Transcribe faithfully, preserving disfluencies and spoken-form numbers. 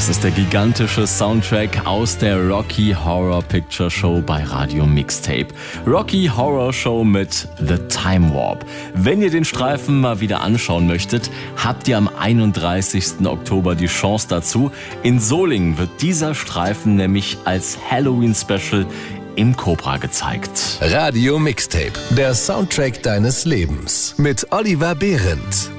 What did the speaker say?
Das ist der gigantische Soundtrack aus der Rocky Horror Picture Show bei Radio Mixtape. Rocky Horror Show mit The Time Warp. Wenn ihr den Streifen mal wieder anschauen möchtet, habt ihr am einunddreißigsten Oktober die Chance dazu. In Solingen wird dieser Streifen nämlich als Halloween-Special im Cobra gezeigt. Radio Mixtape, der Soundtrack deines Lebens mit Oliver Behrendt.